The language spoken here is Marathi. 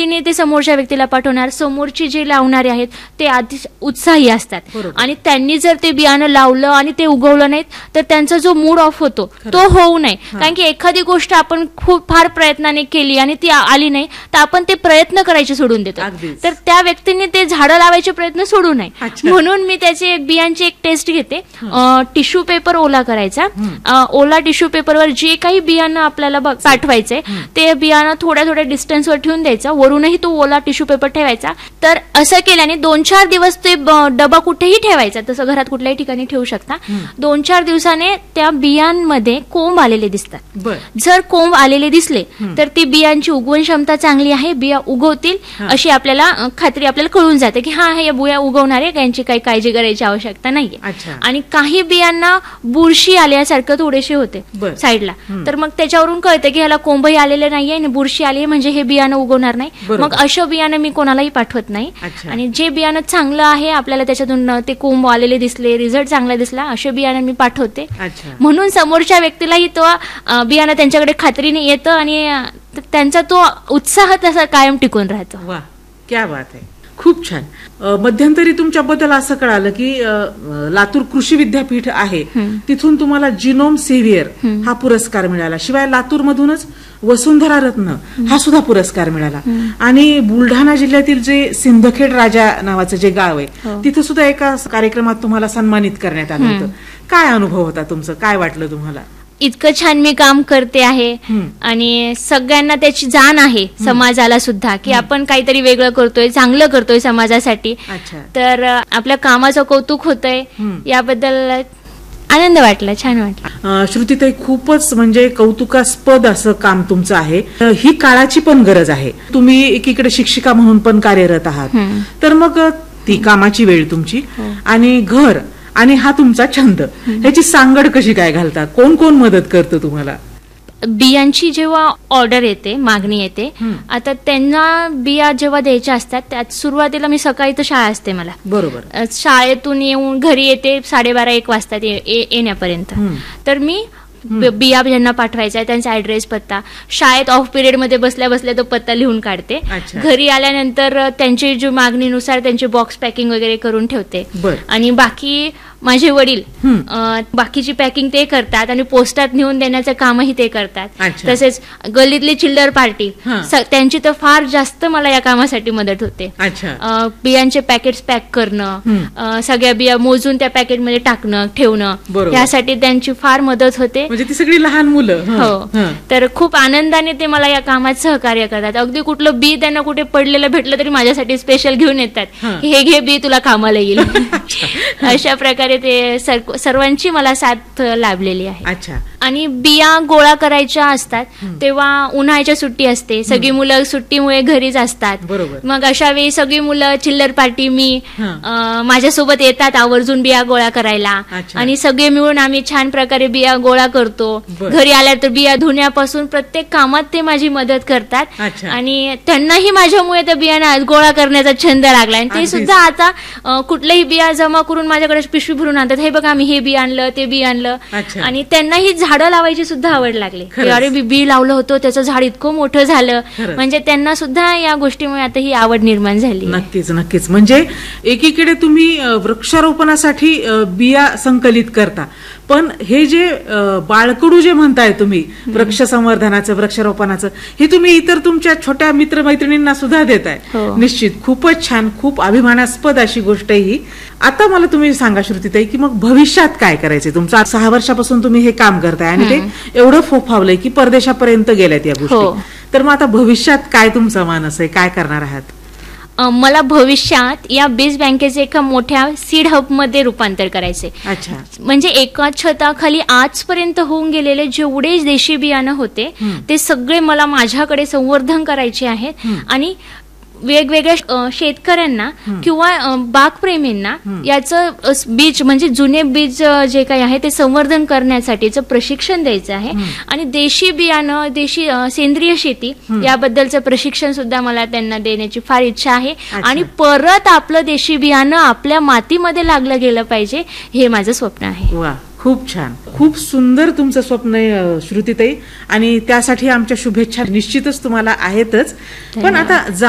पद्धतीने ते समोरच्या व्यक्तीला पाठवणार. समोरचे जे लावणारे आहेत ते आधी उत्साही असतात आणि त्यांनी जर ते बियाणं लावलं आणि ते उगवलं नाहीत तर त्यांचा जो मूड ऑफ होतो तो होऊ नये. कारण की एखादी गोष्ट आपण फार प्रयत्नाने केली आणि ती आली नाही तर आपण ते प्रयत्न करायचे सोडून देतो. तर त्या व्यक्तीने ते झाडं लावायचे प्रयत्न सोडू नये. म्हणून मी त्याची बियांची एक टेस्ट घेते. टिश्यू पेपर ओला करायचा. ओला टिश्यू पेपरवर जे काही बियाणं आपल्याला पाठवायचंय ते बियाणं थोड्या थोड्या डिस्टन्सवर ठेवून द्यायचं. वरूनही तो ओला टिश्यू पेपर ठेवायचा. तर असं केल्याने 2-4 दिवस ते डबा कुठेही ठेवायचा, तसं घरात कुठल्याही ठिकाणी ठेवू शकता. 2-4 दिवसाने त्या बियांमध्ये कोंब आलेले दिसतात. जर कोंब आलेले दिसले तर ती बियांची उगवण क्षमता चांगली आहे, बिया उगवतील अशी आपल्याला खात्री आपल्याला कळून जाते की हा या बिया उगवणार आहे, यांची काही काळजी करायची आवश्यकता नाहीये. आणि काही बियांना बुरशी आल्यासारखं थोडेसे होते साईडला, तर मग त्याच्यावरून कळतं की ह्याला कोंबही आलेले नाहीये आणि बुरशी आली म्हणजे हे बियाणं उगवणार नाही. मग अशा बियाणं मी कोणालाही पाठवत नाही. आणि जे बियाणं चांगलं आहे, आपल्याला त्याच्यातून ते कोंब आलेले दिसले, रिझल्ट चांगला दिसला, असे बियाणं मी पाठवते. म्हणून समोरच्या व्यक्तीलाही तो बियाणं त्यांच्याकडे खात्रीने येतं आणि त्यांचा तो उत्साह तसा कायम टिकून राहतो. वा, क्या बात आहे, खूप छान. मध्यंतरी तुमच्याबद्दल असं कळालं की लातूर कृषी विद्यापीठ आहे, तिथून तुम्हाला जिनोम सेव्हियर हा पुरस्कार मिळाला. शिवाय लातूर मधूनच वसुंधरा रत्न हा सुद्धा पुरस्कार मिळाला. आणि बुलढाणा जिल्ह्यातील जे सिंदखेड राजा नावाचं जे गाव आहे तिथं सुद्धा एका कार्यक्रमात तुम्हाला सन्मानित करण्यात आलं होतं. काय अनुभव होता तुमचा, काय वाटलं तुम्हाला? इतकं छान मी काम करते आहे आणि सगळ्यांना त्याची जाण आहे, समाजाला सुद्धा, की आपण काहीतरी वेगळं करतोय, चांगलं करतोय समाजासाठी. तर आपल्या कामाचं कौतुक होतंय, याबद्दल आनंद वाटला, छान वाटलं. श्रुतीताई, खूपच म्हणजे कौतुकास्पद असं काम तुमचं आहे. ही काळाची पण गरज आहे. तुम्ही एकीकडे शिक्षिका म्हणून पण कार्यरत आहात, तर मग ती कामाची वेळ तुमची आणि घर आणि हा तुमचा छंद, ह्याची सांगड कशी काय घालता? कोण कोण मदत करतं तुम्हाला? बियांची जेव्हा ऑर्डर येते, मागणी येते, आता त्यांना बिया जेव्हा द्यायच्या असतात त्यात सुरुवातीला मी सकाळी तर शाळा असते मला, बरोबर, शाळेतून येऊन घरी येते 12:30-1 वाजतात येण्यापर्यंत. तर मी बिया ज्यांना पाठवायचा आहे त्यांचा ऍड्रेस, पत्ता, शाळेत ऑफ पिरियड मध्ये बसल्या बसल्या तो पत्ता लिहून काढते. घरी आल्यानंतर त्यांची जी मागणीनुसार त्यांचे बॉक्स पॅकिंग वगैरे करून ठेवते. आणि बाकी माझे वडील बाकीची पॅकिंग ते करतात आणि पोस्टात नेऊन देण्याचं कामही ते करतात. तसेच गल्लीतली चिल्लर पार्टी, त्यांची तर फार जास्त मला या कामासाठी मदत होते. बियांचे पॅकेट्स पॅक करणं, सगळ्या बिया मोजून त्या पॅकेटमध्ये टाकणं, ठेवणं, यासाठी त्यांची फार मदत होते. म्हणजे ती सगळी लहान मुलं. हो, तर खूप आनंदाने ते मला या कामात सहकार्य करतात. अगदी कुठलं बी त्यांना कुठे पडलेलं भेटलं तरी माझ्यासाठी स्पेशल घेऊन येतात, हे घे बी, तुला कामाला येईल. अशा प्रकारे ते सर्वांची मला साथ लाभलेली आहे. आणि बिया गोळा करायच्या असतात तेव्हा उन्हाळ्याच्या सुट्टी असते, सगळी मुलं सुट्टीमुळे घरीच असतात. मग अशा वेळी सगळी मुलं चिल्लर पार्टी मी माझ्यासोबत येतात आवर्जून बिया गोळा करायला. आणि सगळे मिळून आम्ही छान प्रकारे बिया गोळा करतो. घरी आल्या तर बिया धुण्यापासून प्रत्येक कामात ते माझी मदत करतात. आणि त्यांनाही माझ्यामुळे त्या बिया गोळा करण्याचा छंद लागला. आणि ते सुद्धा आता कुठल्याही बिया जमा करून माझ्याकडे पिशवी भरून आणतात, हे बघा आम्ही हे बी आणलं, ते बी आणलं. आणि त्यांनाही झाडं लावायची सुद्धा आवड लागली. अरे बी लावलं होतं, त्याचं झाड इतकं मोठं झालं. म्हणजे त्यांना सुद्धा या गोष्टीमुळे आता ही आवड निर्माण झाली. नक्कीच नक्कीच. म्हणजे एकीकडे तुम्ही वृक्षारोपणासाठी बिया संकलित करता, पण हे जे बाळकडू जे म्हणताय तुम्ही वृक्ष संवर्धनाचं, वृक्षारोपणाचं, हे तुम्ही इतर तुमच्या छोट्या मित्रमैत्रिणींना सुद्धा देताय. निश्चित खूपच छान, खूप अभिमानास्पद अशी गोष्ट ही. आता मला तुम्ही सांगा श्रुतीताई की मग भविष्यात काय करायचंय तुमचं? 6 वर्षापासून तुम्ही हे काम करताय आणि ते एवढं फोफावलंय की परदेशापर्यंत गेल्यात या गोष्टी. तर मग आता भविष्यात काय तुमचा मानस आहे, काय करणार आहात? मला भविष्यात या बीज बँकेचे एका मोठ्या सीड हब मध्ये रूपांतर करायचे. म्हणजे एका छताखाली आजपर्यंत होऊन गेलेले जेवढे देशी बियाणं होते ते सगळे मला माझ्याकडे संवर्धन करायचे आहेत. आणि वेगवेगळ्या शेतकऱ्यांना किंवा बागप्रेमींना याचं बीज म्हणजे जुने बीज जे काही आहे ते संवर्धन करण्यासाठीचं प्रशिक्षण द्यायचं आहे. आणि देशी बियाणं, देशी सेंद्रिय शेती याबद्दलचं प्रशिक्षण सुद्धा मला त्यांना देण्याची फार इच्छा आहे. आणि परत आपलं देशी बियाणं आपल्या मातीमध्ये लागलं गेलं पाहिजे, हे माझं स्वप्न आहे. वा, खूप छान, खूप सुंदर तुमचं स्वप्न आहे श्रुतीताई. आणि त्यासाठी आमच्या शुभेच्छा निश्चितच तुम्हाला आहेतच. पण आता